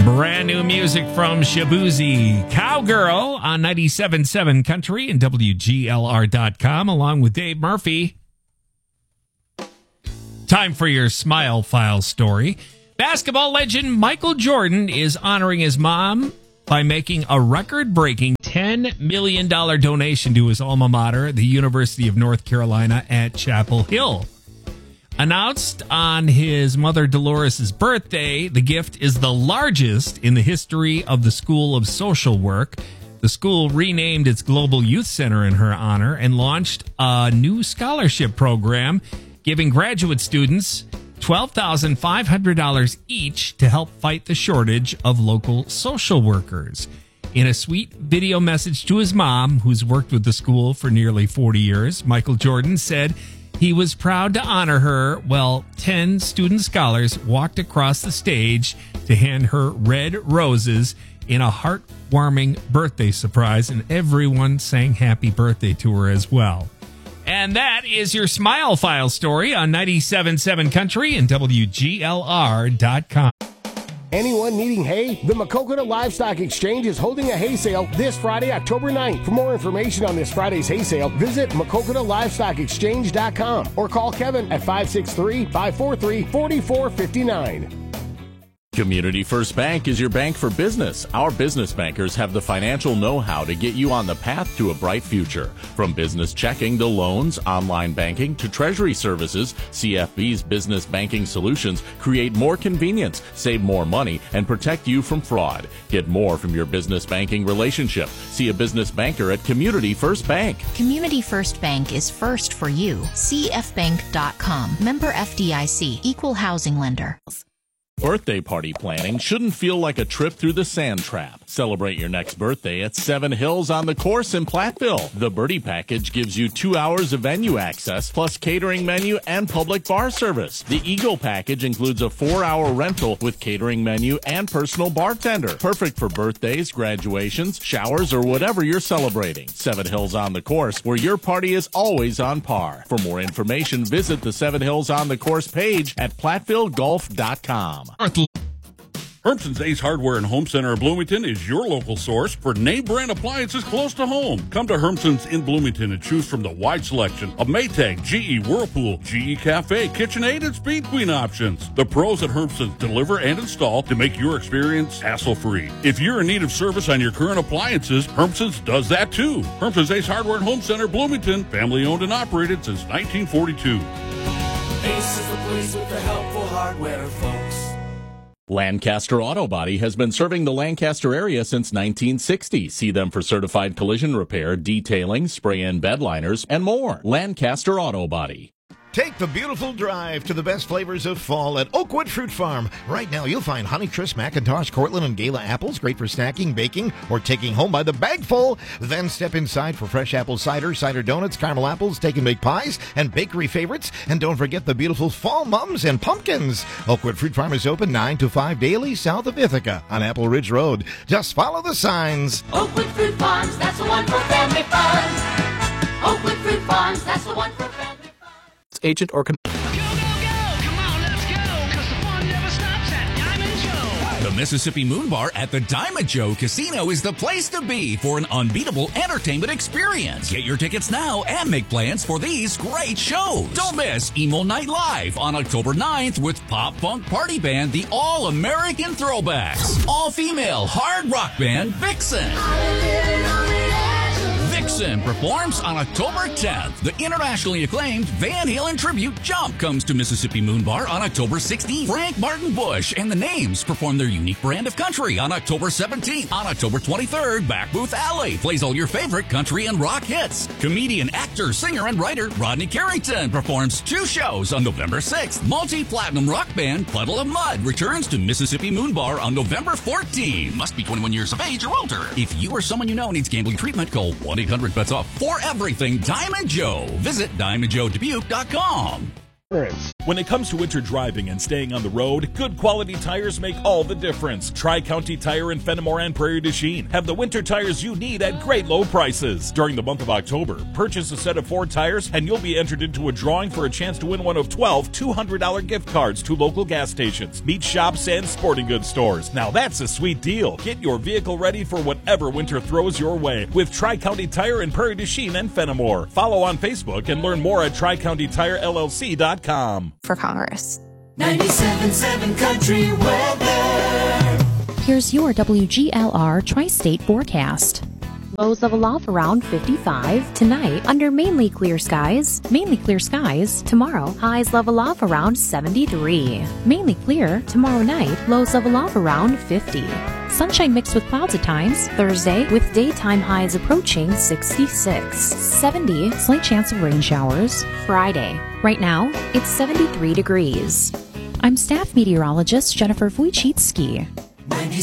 Brand new music from Shabuzi, Cowgirl on 97.7 Country and WGLR.com, along with Dave Murphy. Time for your Smile File story. Basketball legend Michael Jordan is honoring his mom by making a record-breaking $10 million donation to his alma mater, the University of North Carolina at Chapel Hill. Announced on his mother Dolores' birthday, the gift is the largest in the history of the School of Social Work. The school renamed its Global Youth Center in her honor and launched a new scholarship program, giving graduate students $12,500 each to help fight the shortage of local social workers. In a sweet video message to his mom, who's worked with the school for nearly 40 years, Michael Jordan said he was proud to honor her while 10 student scholars walked across the stage to hand her red roses in a heartwarming birthday surprise, and everyone sang happy birthday to her as well. And that is your Smile File story on 97.7 Country and WGLR.com. Anyone needing hay? The Maquoketa Livestock Exchange is holding a hay sale this Friday, October 9th. For more information on this Friday's hay sale, visit MaquoketaLivestockExchange.com or call Kevin at 563-543-4459. Community First Bank is your bank for business. Our business bankers have the financial know-how to get you on the path to a bright future. From business checking to loans, online banking to treasury services, CFB's business banking solutions create more convenience, save more money, and protect you from fraud. Get more from your business banking relationship. See a business banker at Community First Bank. Community First Bank is first for you. CFBank.com. Member FDIC. Equal housing lender. Birthday party planning shouldn't feel like a trip through the sand trap. Celebrate your next birthday at Seven Hills on the Course in Platteville. The Birdie Package gives you 2 hours of venue access, plus catering menu and public bar service. The Eagle Package includes a 4-hour rental with catering menu and personal bartender. Perfect for birthdays, graduations, showers, or whatever you're celebrating. Seven Hills on the Course, where your party is always on par. For more information, visit the Seven Hills on the Course page at PlattvilleGolf.com. Hermson's Ace Hardware and Home Center of Bloomington is your local source for name brand appliances close to home. Come to Hermson's in Bloomington and choose from the wide selection of Maytag, GE, Whirlpool, GE Cafe, KitchenAid, and Speed Queen options. The pros at Hermson's deliver and install to make your experience hassle-free. If you're in need of service on your current appliances, Hermson's does that too. Hermson's Ace Hardware and Home Center, Bloomington, family owned and operated since 1942. Ace is the place with the helpful hardware, folks. Lancaster Auto Body has been serving the Lancaster area since 1960. See them for certified collision repair, detailing, spray-in bed liners, and more. Lancaster Auto Body. Take the beautiful drive to the best flavors of fall at Oakwood Fruit Farm. Right now, you'll find Honeycrisp, McIntosh, Cortland, and Gala apples, great for snacking, baking, or taking home by the bagful. Then step inside for fresh apple cider, cider donuts, caramel apples, take and bake pies, and bakery favorites. And don't forget the beautiful fall mums and pumpkins. Oakwood Fruit Farm is open 9 to 5 daily south of Ithaca on Apple Ridge Road. Just follow the signs. Oakwood Fruit Farms, that's the one for family fun. Oakwood Fruit Farms, that's the one for family fun. Agent or Go, go, go! Come on, let's go! 'Cause the fun never stops at Diamond Joe. The Mississippi Moon Bar at the Diamond Joe Casino is the place to be for an unbeatable entertainment experience. Get your tickets now and make plans for these great shows. Don't miss Emo Night Live on October 9th with pop punk party band The All-American Throwbacks. All-female hard rock band Vixen. Vixen performs on October 10th. The internationally acclaimed Van Halen tribute Jump comes to Mississippi Moon Bar on October 16th. Frank Martin Bush and the Names perform their unique brand of country on October 17th. On October 23rd, Back Booth Alley plays all your favorite country and rock hits. Comedian, actor, singer, and writer Rodney Carrington performs 2 shows on November 6th. Multi-platinum rock band Puddle of Mud returns to Mississippi Moon Bar on November 14th. Must be 21 years of age or older. If you or someone you know needs gambling treatment, call 1-800-BETS-OFF for everything Diamond Joe. Visit DiamondJoeDubuque.com. When it comes to winter driving and staying on the road, good quality tires make all the difference. Tri-County Tire in Fenimore and Prairie du Chien have the winter tires you need at great low prices. During the month of October, purchase a set of 4 tires and you'll be entered into a drawing for a chance to win one of 12 $200 gift cards to local gas stations, meat shops, and sporting goods stores. Now that's a sweet deal. Get your vehicle ready for whatever winter throws your way with Tri-County Tire in Prairie du Chien and Fenimore. Follow on Facebook and learn more at TriCountyTireLLC.com. For Congress. 97.7 Country Weather. Here's your WGLR Tri-State forecast. Lows level off around 55 tonight under mainly clear skies. Mainly clear skies tomorrow. Highs level off around 73. Mainly clear tomorrow night. Lows level off around 50. Sunshine mixed with clouds at times. Thursday with daytime highs approaching 66. 70. Slight chance of rain showers. Friday. Right now, it's 73 degrees. I'm staff meteorologist Jennifer Wojcicki. 97.7